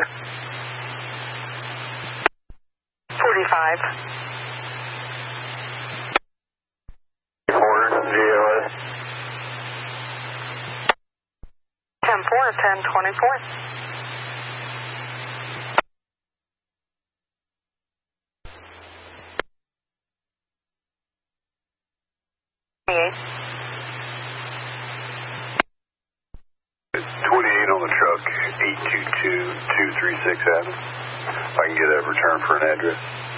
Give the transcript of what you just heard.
Order. 45. Order, GLS. 10-4, 10-24. It's 28 on the truck, 822-236 Adams. If I can get a return for an address.